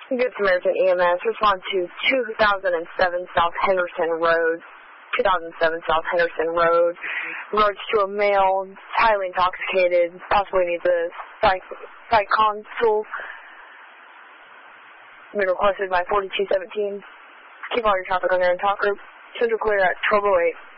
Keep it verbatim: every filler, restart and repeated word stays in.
Good Samaritan E M S, respond to two thousand seven South Henderson Road, two thousand seven South Henderson Road. Regards to a male, highly intoxicated, possibly needs a psych, psych consult. Been requested by forty-two seventeen. Keep all your traffic on there and talk group. Central clear at twelve oh eight.